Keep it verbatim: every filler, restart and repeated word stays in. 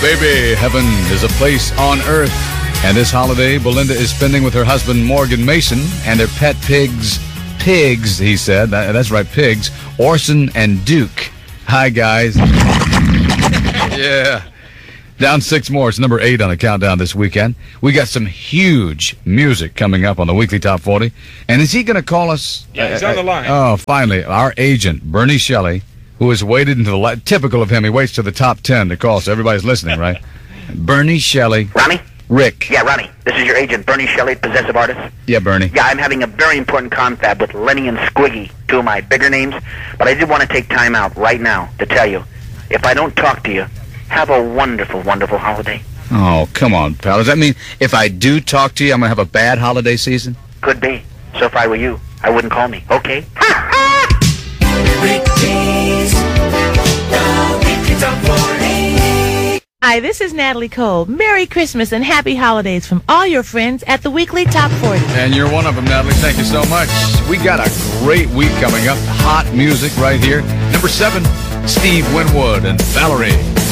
baby, heaven is a place on earth. And this holiday, Belinda is spending with her husband, Morgan Mason, and their pet pigs, pigs, he said. That, that's right, pigs, Orson and Duke. Hi, guys. Yeah. Down six more. It's number eight on the countdown this weekend. We got some huge music coming up on the Weekly Top forty. And is he going to call us? Yeah, he's on the line. Oh, finally. Our agent, Bernie Shelley, who has waited until the la- typical of him, he waits to the top ten to call, so everybody's listening, right? Bernie Shelley. Ronnie? Rick. Yeah, Ronnie. This is your agent, Bernie Shelley, Possessive Artist. Yeah, Bernie. Yeah, I'm having a very important confab with Lenny and Squiggy, two of my bigger names. But I did want to take time out right now to tell you, if I don't talk to you, have a wonderful, wonderful holiday. Oh, come on, pal. Does that mean if I do talk to you, I'm going to have a bad holiday season? Could be. So if I were you, I wouldn't call me, okay? Weekdays, the Weekly Top forty. Hi, this is Natalie Cole. Merry Christmas and Happy Holidays from all your friends at the Weekly Top forty. And you're one of them, Natalie. Thank you so much. We got a great week coming up. Hot music right here. Number seven, Steve Winwood and Valerie.